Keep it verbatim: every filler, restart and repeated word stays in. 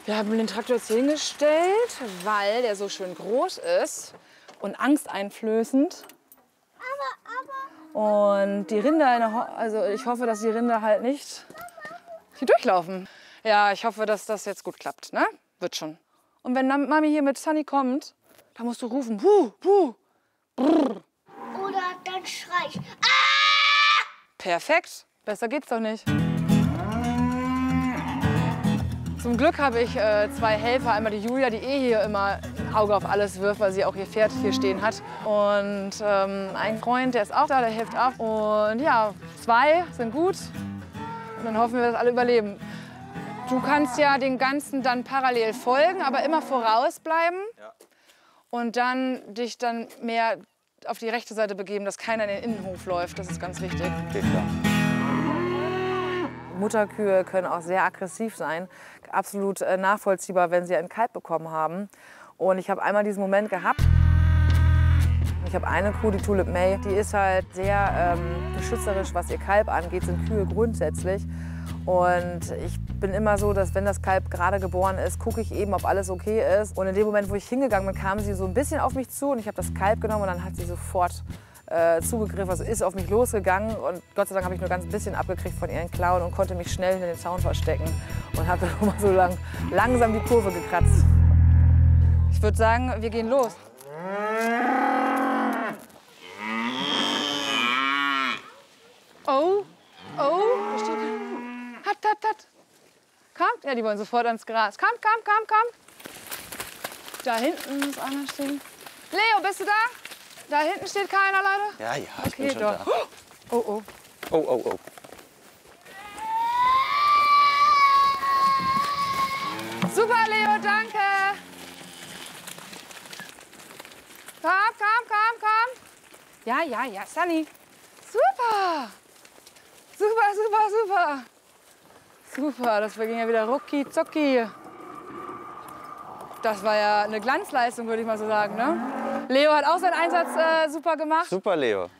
Wir haben den Traktor jetzt hingestellt, weil der so schön groß ist und angsteinflößend. Und die Rinder, also ich hoffe, dass die Rinder halt nicht hier durchlaufen. Ja, ich hoffe, dass das jetzt gut klappt, ne? Wird schon. Und wenn Mami hier mit Sunny kommt, dann musst du rufen, puh, puh, brrr. Oder dann schrei ich, ah! Perfekt, besser geht's doch nicht. Zum Glück habe ich äh, zwei Helfer. Einmal die Julia, die eh hier immer ein Auge auf alles wirft, weil sie auch ihr Pferd hier stehen hat. Und ähm, ein Freund, der ist auch da, der hilft auch. Und ja, zwei sind gut. Und dann hoffen wir, dass alle überleben. Du kannst ja den Ganzen dann parallel folgen, aber immer vorausbleiben. Ja. Und dann dich dann mehr auf die rechte Seite begeben, dass keiner in den Innenhof läuft. Das ist ganz wichtig. Okay, klar. Mutterkühe können auch sehr aggressiv sein. Absolut äh, nachvollziehbar, wenn sie ein Kalb bekommen haben. Und ich habe einmal diesen Moment gehabt. Ich habe eine Kuh, die Tulip May, die ist halt sehr ähm, beschützerisch, was ihr Kalb angeht, sind Kühe grundsätzlich. Und ich bin immer so, dass wenn das Kalb gerade geboren ist, gucke ich eben, ob alles okay ist. Und in dem Moment, wo ich hingegangen bin, kam sie so ein bisschen auf mich zu und ich habe das Kalb genommen und dann hat sie sofort äh, zugegriffen, also ist auf mich losgegangen. Und Gott sei Dank habe ich nur ganz ein bisschen abgekriegt von ihren Klauen und konnte mich schnell hinter den Zaun verstecken und habe dann immer so lang, langsam die Kurve gekratzt. Ich würde sagen, wir gehen los. Oh, oh, da steht er. Hat, hat, hat. Kommt? Ja, die wollen sofort ans Gras. Kommt, kommt, kommt, kommt. Da hinten muss einer stehen. Leo, bist du da? Da hinten steht keiner, Leute? Ja, ja, ich okay, bin schon doch. da. Oh, oh. Oh, oh, oh. Super, Leo, danke. Komm, komm, komm, komm. Ja, ja, ja, Sunny. Super. Super, super, super. Super, das ging ja wieder rucki zucki. Das war ja eine Glanzleistung, würde ich mal so sagen, ne? Leo hat auch seinen Einsatz äh, super gemacht. Super, Leo.